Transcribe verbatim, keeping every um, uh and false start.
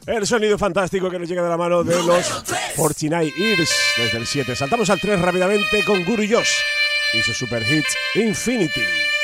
El sonido fantástico que nos llega de la mano de los cuarenta y nueve Years desde el siete. Saltamos al tres rápidamente con Guru Josh y su super hit Infinity.